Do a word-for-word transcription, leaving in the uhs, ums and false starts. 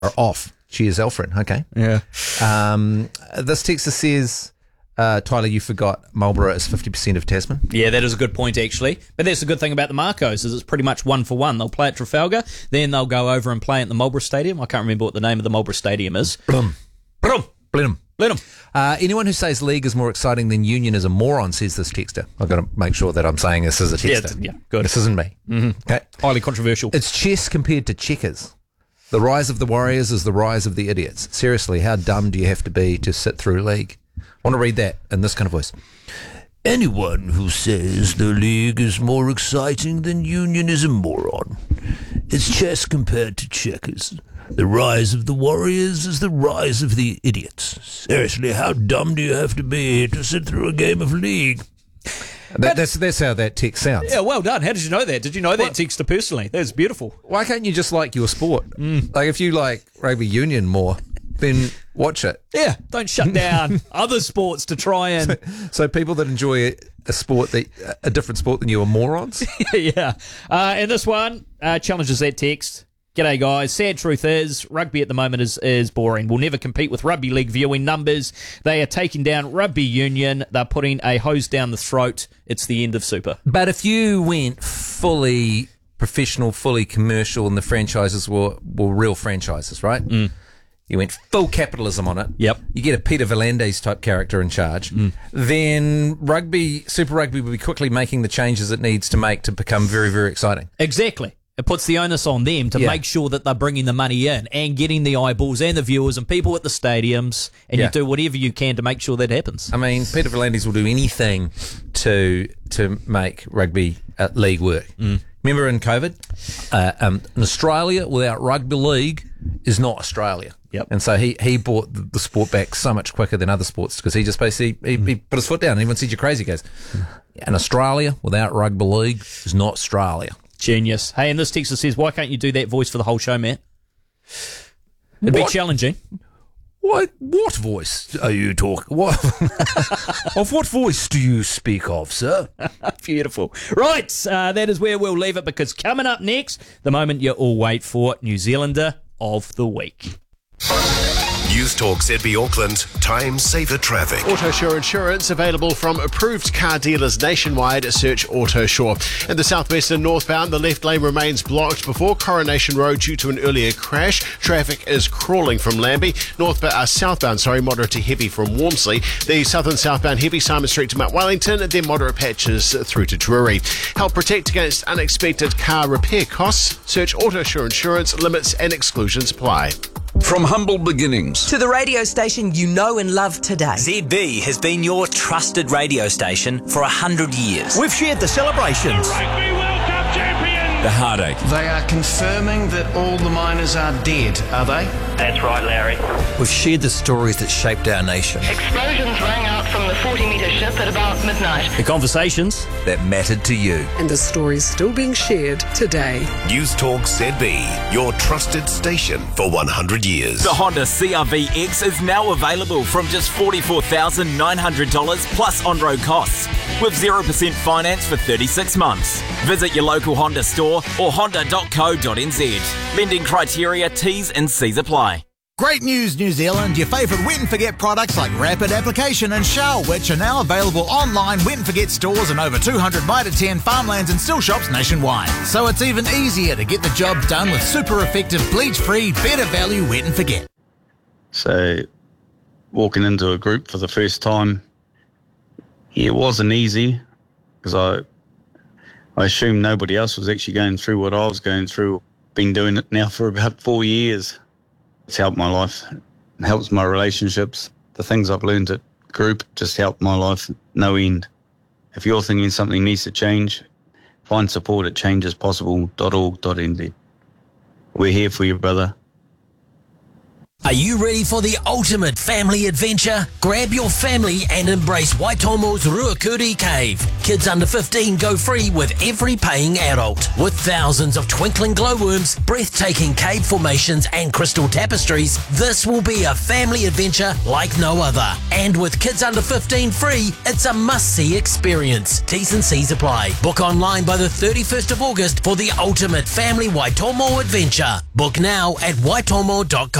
are off. Cheers, Alfred. Okay. Yeah. Um, this texter says, uh, Tyler, you forgot Marlborough is fifty percent of Tasman. Yeah, that is a good point, actually. But that's the good thing about the Marcos, is it's pretty much one for one. They'll play at Trafalgar, then they'll go over and play at the Marlborough Stadium. I can't remember what the name of the Marlborough Stadium is. Blum. Blum. Blenheim. Blenheim. Uh, anyone who says league is more exciting than union is a moron, says this texter. I've got to make sure that I'm saying this as a texter. Yeah, yeah, good. This isn't me. Mm-hmm. Okay. Highly controversial. It's chess compared to checkers. The rise of the warriors is the rise of the idiots. Seriously, how dumb do you have to be to sit through league? I want to read that in this kind of voice. Anyone who says the league is more exciting than union is a moron. It's chess compared to checkers. The rise of the warriors is the rise of the idiots. Seriously, how dumb do you have to be to sit through a game of league? That, that's that's how that text sounds. Yeah, well done. How did you know that? Did you know that What? texter personally? That's beautiful. Why can't you just like your sport? Mm. Like if you like rugby union more, then watch it. Yeah, don't shut down other sports to try and... So people that enjoy a, a sport, that a different sport than you are morons? yeah. Uh, and this one uh, challenges that text. G'day, guys. Sad truth is, rugby at the moment is, is boring. We'll never compete with rugby league viewing numbers. They are taking down rugby union. They're putting a hose down the throat. It's the end of Super. But if you went fully professional, fully commercial, and the franchises were, were real franchises, right? Mm. You went full capitalism on it. Yep. You get a Peter V'landys type character in charge. Mm. Then rugby, Super Rugby will be quickly making the changes it needs to make to become very, very exciting. Exactly. It puts the onus on them to Yeah. make sure that they're bringing the money in and getting the eyeballs and the viewers and people at the stadiums, and Yeah. you do whatever you can to make sure that happens. I mean, Peter V'landys will do anything to to make rugby uh, league work. Mm. Remember in COVID, uh, um, in Australia without rugby league is not Australia. Yep. And so he, he brought the, the sport back so much quicker than other sports because he just basically he, mm. he put his foot down. And everyone said you're crazy, he goes, in Australia without rugby league is not Australia. Genius. Hey, and this texter says, why can't you do that voice for the whole show, Matt? It'd What? be challenging. What what voice are you talking? What of what voice do you speak of, sir? Beautiful. Right, uh, that is where we'll leave it, because coming up next, the moment you all wait for, New Zealander of the Week. News Talk Z B Auckland, time saver traffic. AutoSure Insurance available from approved car dealers nationwide. Search AutoSure. In the southwest and northbound, the left lane remains blocked before Coronation Road due to an earlier crash. Traffic is crawling from Lambie. North, uh, southbound, sorry, moderate to heavy from Walmsley. The southern southbound heavy Simon Street to Mount Wellington, and then moderate patches through to Drury. Help protect against unexpected car repair costs. Search AutoSure Insurance. Limits and exclusions apply. From humble beginnings to the radio station you know and love today. Z B has been your trusted radio station for a hundred years. We've shared the celebrations, the Rugby World Cup champions, the heartache. They are confirming that all the miners are dead, are they? That's right, Larry. We've shared the stories that shaped our nation. Explosions rang out from the forty metre ship at about midnight. The conversations that mattered to you. And the stories still being shared today. News Talk Z B, your trusted station for one hundred years. The Honda C R V X is now available from just forty-four thousand nine hundred dollars plus on-road costs, with zero percent finance for thirty-six months. Visit your local Honda store or honda dot co dot n z. Lending criteria, T's and C's apply. Great news, New Zealand. Your favourite Wet and Forget products like Rapid Application and Shell, which are now available online, Wet and Forget stores and over two hundred Mitre ten farmlands and still shops nationwide. So it's even easier to get the job done with super effective, bleach-free, better value Wet and Forget. So walking into a group for the first time, yeah, it wasn't easy because I, I assumed nobody else was actually going through what I was going through. Been doing it now for about four years. It's helped my life. It helps my relationships. The things I've learned at group just helped my life no end. If you're thinking something needs to change, find support at changes possible dot org dot n z. We're here for you, brother. Are you ready for the ultimate family adventure? Grab your family and embrace Waitomo's Ruakuri Cave. Kids under fifteen go free with every paying adult. With thousands of twinkling glowworms, breathtaking cave formations and crystal tapestries, this will be a family adventure like no other. And with kids under fifteen free, it's a must-see experience. T's and C's apply. Book online by the thirty-first of August for the ultimate family Waitomo adventure. Book now at waitomo dot com.